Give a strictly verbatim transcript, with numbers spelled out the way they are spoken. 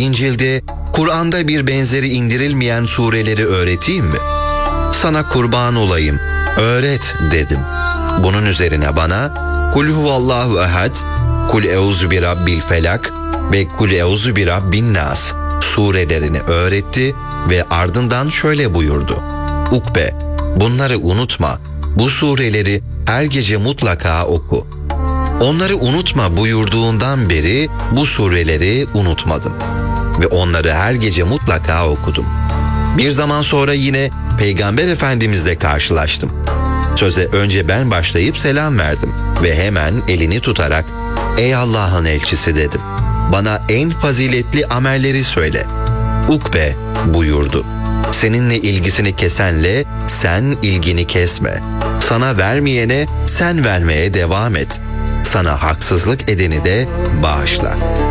İncil'de, Kur'an'da bir benzeri indirilmeyen sureleri öğreteyim mi? Sana kurban olayım, öğret dedim. Bunun üzerine bana Kul huvallahu ehad, Kul euzu bi rabbil felak ve Kul euzu bi rabbin nas surelerini öğretti ve ardından şöyle buyurdu. Ukbe, bunları unutma, bu sureleri her gece mutlaka oku. Onları unutma buyurduğundan beri bu sureleri unutmadım ve onları her gece mutlaka okudum. Bir zaman sonra yine Peygamber Efendimizle karşılaştım. Söze önce ben başlayıp selam verdim ve hemen elini tutarak "Ey Allah'ın elçisi" dedim. "Bana en faziletli amelleri söyle." Ukbe buyurdu. "Seninle ilgisini kesenle sen ilgini kesme. Sana vermeyene sen vermeye devam et. Sana haksızlık edeni de bağışla."